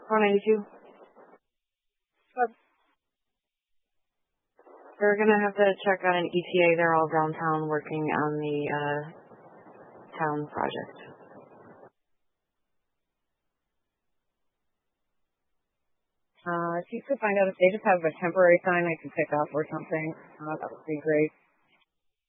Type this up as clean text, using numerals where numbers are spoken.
492. We're gonna have to check on an ETA. They're all downtown working on the town project. If you could find out if they just have a temporary sign I can pick up or something, that would be great.